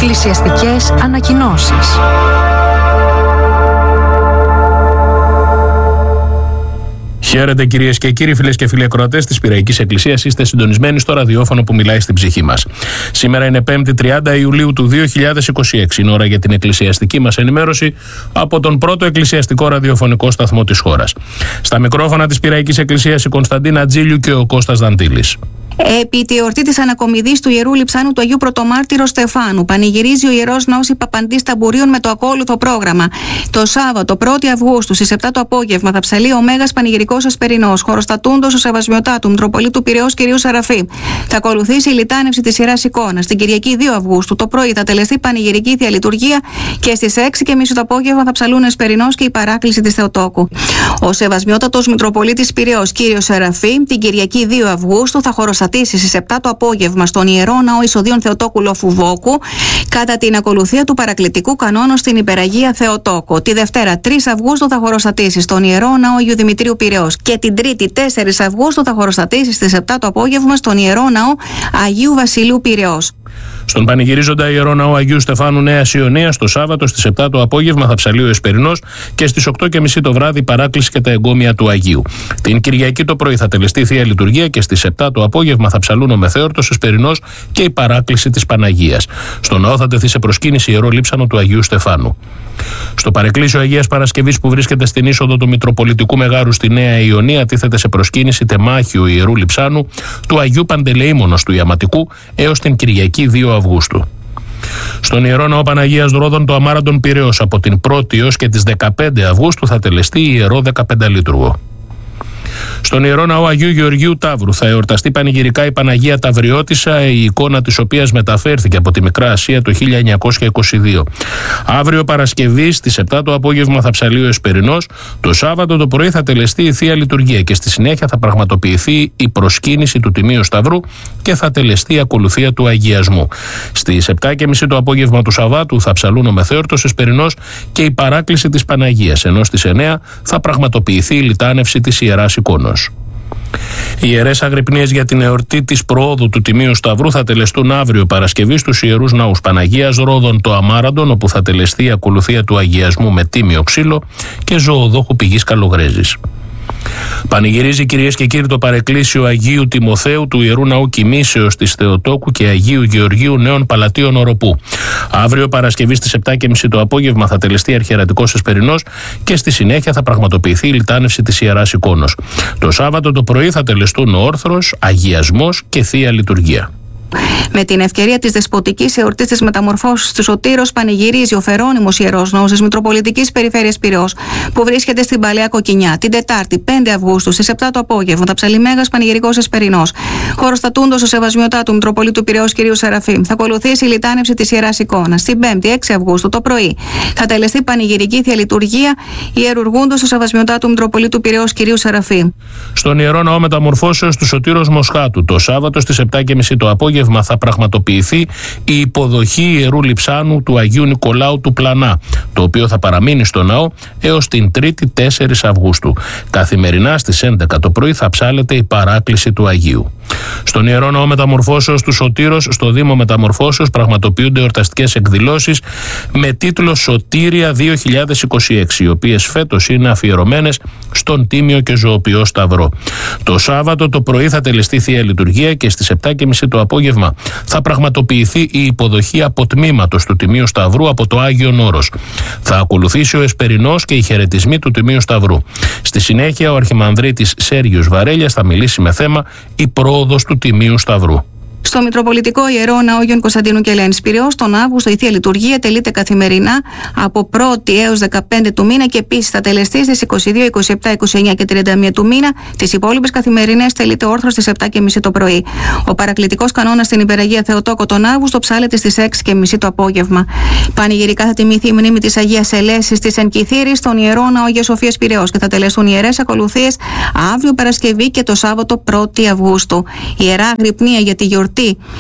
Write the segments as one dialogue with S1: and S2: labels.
S1: Εκκλησιαστικές ανακοινώσεις.
S2: Χαίρετε κυρίες και κύριοι, φίλες και φίλοι ακροατές της Πειραϊκής Εκκλησίας. Είστε συντονισμένοι στο ραδιόφωνο που μιλάει στην ψυχή μας. Σήμερα είναι 5η 30 Ιουλίου του 2026. Είναι ώρα για την εκκλησιαστική μας ενημέρωση από τον πρώτο εκκλησιαστικό ραδιοφωνικό σταθμό της χώρας. Στα μικρόφωνα της Πειραϊκής Εκκλησίας η Κωνσταντίνα Τζίλιου και ο Κώστας Δαντήλης.
S3: Επί τη εορτή της ανακομιδής του Ιερού Λειψάνου του Αγίου Πρωτομάρτυρο Στεφάνου, πανηγυρίζει ο Ιερός Ναός Παπαντής Ταμπουρίων με το ακόλουθο πρόγραμμα. Το Σάββατο 1η Αυγούστου στις 7 το απόγευμα θα ψαλεί ο Μέγας Πανηγυρικός Εσπερινός, χωροστατούντος ο Σεβασμιωτάτου Μητροπολίτου Πειραιώς κ. Σεραφή. Θα ακολουθήσει η λιτάνευση της Ιεράς Εικόνας. Την Κυριακή 2 Αυγούστου το πρωί θα τελεστεί πανηγυρική θεία λειτουργία και στις 6:30 το απόγευμα θα ψαλούν Εσπερινός και η παράκληση της Θεοτόκου. Ο Σεβασμιότατος Μητροπολίτης Πειραιώς κ. Σεραφή την Κυριακή 2 Αυγούστου θα χωροστατήσει στις 7 το απόγευμα στον Ιερό Ναό Εισοδίων Θεοτόκου Λοφουβόκου κατά την ακολουθία του παρακλητικού κανόνου στην Υπεραγία Θεοτόκου. Τη Δευτέρα 3 Αυγούστου θα χωροστατήσει στον Ιερό Ναό Αγίου Δημητρίου Πειραιώς και την Τρίτη 4 Αυγούστου θα χωροστατήσει στις 7 το απόγευμα στον Ιερό Ναό Αγίου Βασιλείου Πειραιώς.
S2: Στον πανηγυρίζοντα Ιερό Ναό Αγίου Στεφάνου Νέας Ιωνίας το Σάββατο στις 7 το απόγευμα θα ψαλεί ο Εσπερινός και στις 8:30 το βράδυ η παράκληση και τα εγκόμια του Αγίου. Την Κυριακή το πρωί θα τελεστεί θεία λειτουργία και στις 7 το απόγευμα θα ψαλούν ο Μεθέορτος, Εσπερινός και η παράκληση της Παναγίας. Στο ναό θα τεθεί σε προσκύνηση Ιερό Λείψανο του Αγίου Στεφάνου. Στο παρεκκλήσιο Αγίας Παρασκευής που βρίσκεται στην είσοδο του Μητροπολιτικού Μεγάρου στη Νέα Ιωνία τίθεται σε προσκύνηση τεμάχιο Ιερού Λειψάνου του Αγίου Παντελεήμονος του Ιαματικού έως την Κυριακή 2 Αυγούστου. Στον Ιερό Ναό Παναγίας Ρόδων το Αμάραντον Πειραιώς από την 1η έως και τις 15 Αυγούστου θα τελεστεί Ιερό 15 Λειτουργό. Στον Ιερό Ναό Αγίου Γεωργίου Ταύρου θα εορταστεί πανηγυρικά η Παναγία Ταυριώτισσα, η εικόνα της οποίας μεταφέρθηκε από τη Μικρά Ασία το 1922. Αύριο Παρασκευή στις 7 το απόγευμα θα ψαλεί ο Εσπερινός, το Σάββατο το πρωί θα τελεστεί η Θεία Λειτουργία και στη συνέχεια θα πραγματοποιηθεί η προσκύνηση του Τιμίου Σταυρού και θα τελεστεί η ακολουθία του Αγιασμού. Στις 7:30 το απόγευμα του Σαββάτου θα ψαλούν ο Μεθέορτος, Εσπερινός και η παράκληση της Παναγίας, ενώ στις 9 θα πραγματοποιηθεί η λιτάνευση της Ιεράς Εικόνος. Οι ιερές αγρυπνίες για την εορτή της προόδου του Τιμίου Σταυρού θα τελεστούν αύριο Παρασκευή στους Ιερούς Ναούς Παναγίας Ρόδων το Αμάραντον, όπου θα τελεστεί η ακολουθία του Αγιασμού με τίμιο ξύλο και ζωοδόχου πηγής Καλογρέζης. Πανηγυρίζει κυρίες και κύριοι το παρεκκλήσιο Αγίου Τιμοθέου του Ιερού Ναού Κοιμήσεως της Θεοτόκου και Αγίου Γεωργίου Νέων Παλατίων Οροπού. Αύριο Παρασκευή στις 7:30 το απόγευμα θα τελεστεί αρχιερατικός Εσπερινός και στη συνέχεια θα πραγματοποιηθεί η λιτάνευση της Ιεράς Εικόνος. Το Σάββατο το πρωί θα τελεστούν ο όρθρος, αγιασμός και θεία λειτουργία.
S3: Με την ευκαιρία της δεσποτικής εορτής της μεταμορφώσεως του Σωτήρος, πανηγυρίζει ο Φερώνυμος Ιερός Ναός της Μητροπολιτικής Περιφέρειας Πειραιώς, που βρίσκεται στην Παλαιά Κοκκινιά. Την Τετάρτη, 5 Αυγούστου, στις 7 το απόγευμα, θα ψαλεί Μέγας Πανηγυρικός Εσπερινός, χωροστατούντος ο Σεβασμιωτάτου Μητροπολίτου Πειραιώς κ. Σεραφή. Θα ακολουθήσει η λιτάνευση της Ιεράς Εικόνας. Την 5η, 6 Αυγούστου το πρωί, θα τελεστεί πανηγυρική θεία λειτουργία, ιερουργούντος ο Σεβασμιωτάτου Μητροπολίτου Πειραιώς κ. Σεραφή.
S2: Στον Ιερό Ναό Μεταμορφώσεως του Σωτήρος Μοσχάτου, το Σάββατο στις 7:30 το απόγευμα θα πραγματοποιηθεί η υποδοχή Ιερού Λειψάνου του Αγίου Νικολάου του Πλανά, το οποίο θα παραμείνει στο ναό έως την 3η 4 Αυγούστου. Καθημερινά στις 11 το πρωί θα ψάλεται η παράκληση του Αγίου. Στον Ιερό Ναό Μεταμορφώσεως του Σωτήρος, στο Δήμο Μεταμορφώσεως, πραγματοποιούνται εορταστικές εκδηλώσεις με τίτλο Σωτήρια 2026, οι οποίες φέτος είναι αφιερωμένες στον Τίμιο και Ζωοποιό Σταυρό. Το Σάββατο το πρωί θα τελεστεί θεία λειτουργία και στις 7:30 το απόγευμα θα πραγματοποιηθεί η υποδοχή αποτμήματος του Τιμίου Σταυρού από το Άγιον Όρος. Θα ακολουθήσει ο Εσπερινός και οι χαιρετισμοί του Τιμίου Σταυρού. Στη συνέχεια ο Αρχιμανδρίτης Σέργιος Βαρέλιας θα μιλήσει με θέμα η πρόοδος του Τιμίου Σταυρού.
S3: Στο Μητροπολιτικό Ιερό Ναό Αγίων Κωνσταντίνου και Ελένης Πειραιώς, τον Αύγουστο η θεία λειτουργία τελείται καθημερινά από 1η έως 15 του μήνα και επίσης θα τελεστεί στις 22, 27, 29 και 31 του μήνα. Τις υπόλοιπες καθημερινές τελείται όρθρος στις 7:30 το πρωί. Ο παρακλητικός κανόνας στην Υπεραγία Θεοτόκο τον Αύγουστο ψάλεται στις 6:30 το απόγευμα. Πανηγυρικά θα τιμηθεί η μνήμη της Αγίας Ελέσης της Ενκυθήρης στον Ιερό Ναό Αγίας Σοφίας Πειραιώς και θα τελεστούν ιερές ακολουθίες αύριο Παρασκευή και το Σάββατο 1η Αυγούστου. Η Ιερά Αγρυπνία για τη γιορτή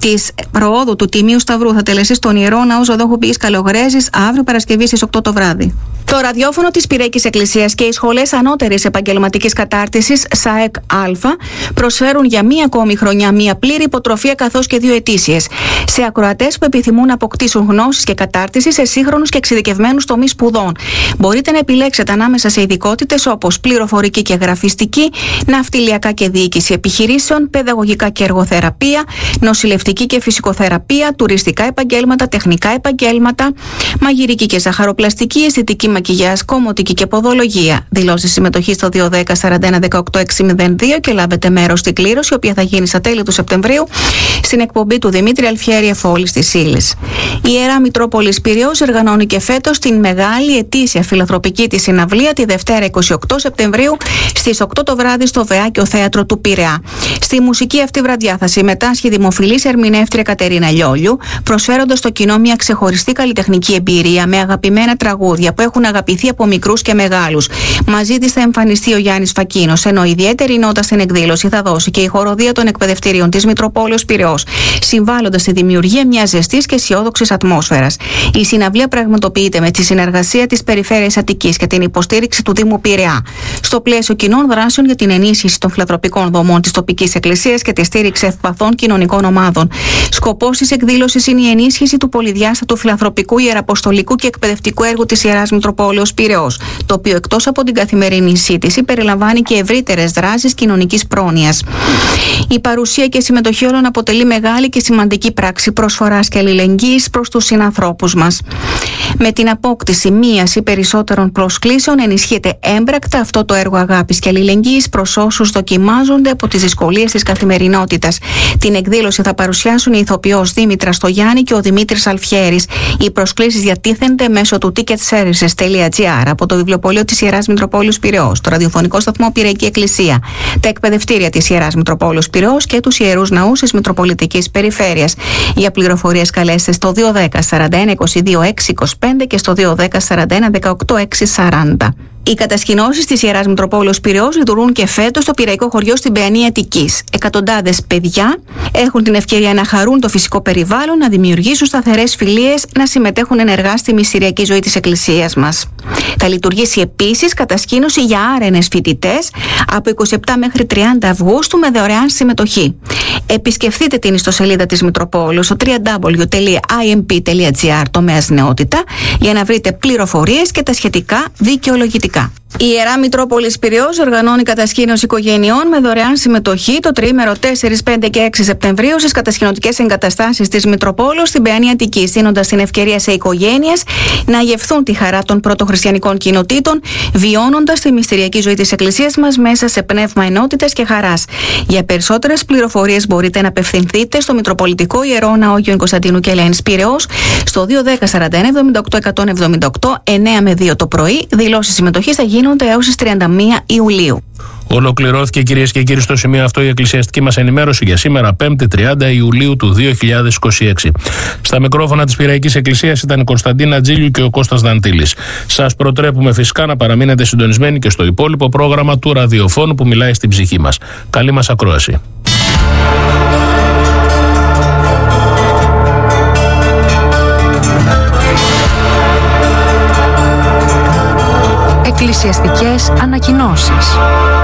S3: της προόδου του Τιμίου Σταυρού θα τελεστεί στον Ιερό Ναό Ζωδόχου Πηγής Καλογρέζης αύριο Παρασκευή στις 8 το βράδυ. Το ραδιόφωνο της Πυραϊκής Εκκλησίας και οι σχολές ανώτερης επαγγελματικής κατάρτισης ΣΑΕΚ Α προσφέρουν για μία ακόμη χρονιά μία πλήρη υποτροφία καθώς και 2 ετήσιες σε ακροατές που επιθυμούν να αποκτήσουν γνώσεις και κατάρτιση σε σύγχρονους και εξειδικευμένους τομείς σπουδών. Μπορείτε να επιλέξετε ανάμεσα σε ειδικότητες όπως πληροφορική και γραφιστική, ναυτιλιακά και διοίκηση επιχειρήσεων, παιδαγωγικά και εργοθεραπεία, νοσηλευτική και φυσικοθεραπεία, τουριστικά επαγγέλματα, τεχνικά επαγγέλματα, μαγειρική και ζαχαροπλαστική, αισθητική μακιγιάζ, κομμωτική και ποδολογία. Δηλώσεις συμμετοχή στο 210 41 18 602 και λάβετε μέρος στην κλήρωση, η οποία θα γίνει στα τέλη του Σεπτεμβρίου στην εκπομπή του Δημήτρη Αλφιέρη Εφόλης της Ήλης. Η Ιερά Μητρόπολης Πειραιώς οργανώνει και φέτος την μεγάλη ετήσια φιλανθρωπική της συναυλία τη Δευτέρα 28 Σεπτεμβρίου στις 8 το βράδυ στο Βεάκιο Θέατρο του Πειραιά. Στη μουσική αυτή βραδιά θα συμμετάσχει η δημοφιλής ερμηνεύτρια Κατερίνα Λιόλιου, προσφέροντας στο κοινό μια ξεχωριστή καλλιτεχνική εμπειρία με αγαπημένα τραγούδια που έχουν αγαπηθεί από μικρούς και μεγάλους. Μαζί της θα εμφανιστεί ο Γιάννης Φακίνος, ενώ ιδιαίτερη νότα στην εκδήλωση θα δώσει και η χοροδία των εκπαιδευτηρίων της Μητροπόλεως Πειραιώς, συμβάλλοντας στη δημιουργία μιας ζεστής και αισιόδοξης ατμόσφαιρας. Η συναυλία πραγματοποιείται με τη συνεργασία της Περιφέρειας Αττικής και την υποστήριξη του Δήμου Πειραιά, στο πλαίσιο κοινών δράσεων για την ενίσχυση των φιλανθρωπικών δομών της τοπικής εκκλησίας και τη στήριξη ευπαθών κοινωνικών ομάδων. Σκοπός της εκδήλωσης είναι η ενίσχυση του πολυδιάστατου φιλανθρωπικού, ιεραποστολικού και εκπαιδευτικού έργου της Ιεράς Μητροπόλεως Πειραιώς, το οποίο εκτός από την καθημερινή σύντηση περιλαμβάνει και ευρύτερες δράσεις κοινωνικής πρόνοιας. Η παρουσία και συμμετοχή όλων αποτελεί μεγάλη και σημαντική πράξη προσφοράς και αλληλεγγύης προς τους συνανθρώπους μας. Με την απόκτηση μίας ή περισσότερων προσκλήσεων ενισχύεται έμπρακτα αυτό το έργο αγάπης και αλληλεγγύης προς όσους δοκιμάζονται από τις δυσκολίες της καθημερινότητας. Την εκδήλωση θα παρουσιάσουν η ηθοποιός Δήμητρα Στογιάννη και ο Δημήτρης Αλφιέρης. Οι προσκλήσεις διατίθενται μέσω του ticketservices.gr από το βιβλιοπωλείο της Ιεράς Μητροπόλεως Πειραιώς, το ραδιοφωνικό σταθμό Πυραϊκή Εκκλησία, τα εκπαιδευτήρια της Ιεράς Μητροπόλεως Πειραιώς και τους Ιερούς Ναούς της Μητροπολιτικής Περιφέρειας. Για πληροφορίες καλέστε στο 210 41 22 625 και στο 210 41 18 640. Οι κατασκηνώσεις της Ιεράς Μητροπόλεως Πειραιώς λειτουργούν και φέτος στο πειραϊκό χωριό στην Παιανία Αττικής. Εκατοντάδες παιδιά έχουν την ευκαιρία να χαρούν το φυσικό περιβάλλον, να δημιουργήσουν σταθερές φιλίες, να συμμετέχουν ενεργά στη μυστηριακή ζωή της Εκκλησίας μας. Θα λειτουργήσει επίσης κατασκήνωση για άρενες φοιτητές από 27 μέχρι 30 Αυγούστου με δωρεάν συμμετοχή. Επισκεφτείτε την ιστοσελίδα της Μητροπόλεως στο www.imp.gr τομέας νεότητα για να βρείτε πληροφορίες και τα σχετικά δικαιολογητικά. Η Ιερά Μητρόπολης Πειραιώς οργανώνει κατασκήνωση οικογενειών με δωρεάν συμμετοχή το τριήμερο 4, 5 και 6 Σεπτεμβρίου στις κατασκηνωτικές εγκαταστάσεις της Μητροπόλεως στην Παιανία Αττικής, δίνοντας την ευκαιρία σε οικογένειες να γευθούν τη χαρά των πρωτοχριστιανικών κοινοτήτων, βιώνοντας τη μυστηριακή ζωή της Εκκλησίας μας μέσα σε πνεύμα ενότητας και χαράς. Για περισσότερες πληροφορίες μπορείτε να απευθυνθείτε στο Μητροπολιτικό Ιερό Ναό Αγίων Κωνσταντίνου και Ελένης Πειραιώς στο 210 41 78 178 9 με 2 το πρωί. Δηλώσεις συμμετοχής θα γίνονται έως τις 31 Ιουλίου.
S2: Ολοκληρώθηκε, κυρίες και κύριοι, στο σημείο αυτό η εκκλησιαστική μας ενημέρωση για σήμερα, 5η 30 Ιουλίου του 2026. Στα μικρόφωνα της Πειραϊκής Εκκλησίας ήταν η Κωνσταντίνα Τζίλιου και ο Κώστας Δαντήλης. Σας προτρέπουμε φυσικά να παραμείνετε συντονισμένοι και στο υπόλοιπο πρόγραμμα του ραδιοφώνου που μιλάει στην ψυχή μας. Καλή μας ακρόαση.
S1: Εκκλησιαστικές ανακοινώσεις.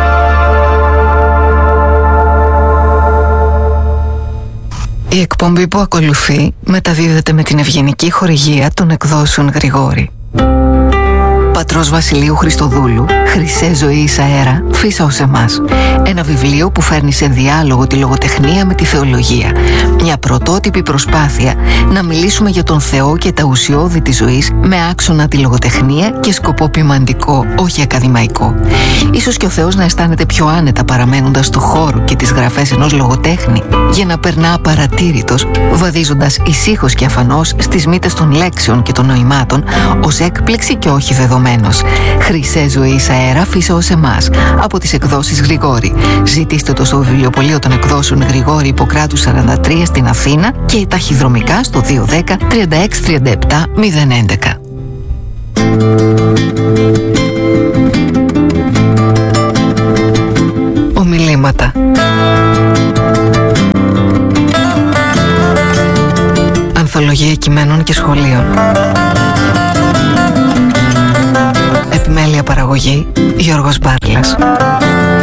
S4: Η εκπομπή που ακολουθεί μεταδίδεται με την ευγενική χορηγία των εκδόσεων Γρηγόρη. Πατρός Βασιλείου Χριστοδούλου, Χρυσέ ζωή εις αέρα, φύσα ως εμάς. Ένα βιβλίο που φέρνει σε διάλογο τη λογοτεχνία με τη θεολογία. Μια πρωτότυπη προσπάθεια να μιλήσουμε για τον Θεό και τα ουσιώδη της ζωής με άξονα τη λογοτεχνία και σκοπό ποιμαντικό, όχι ακαδημαϊκό. Ίσως και ο Θεός να αισθάνεται πιο άνετα παραμένοντας στο χώρο και τις γραφές ενός λογοτέχνη, για να περνά απαρατήρητος, βαδίζοντας ησύχως και αφανώς στις μύτες των λέξεων και των νοημάτων, ως έκπληξη και όχι δεδομένος. Χρυσέ ζωή εις αέρα, φύσα ως εμάς. Από τις εκδόσεις Γρηγόρη. Ζητήστε το στο βιβλιοπωλείο των εκδόσεων Γρηγόρη Ιπποκράτου 43 στην Αθήνα και ταχυδρομικά στο 210 36 37 011. Ομιλήματα. αντικειμένων και σχολείων. Επιμέλεια παραγωγή Γιώργος Μπάρλας.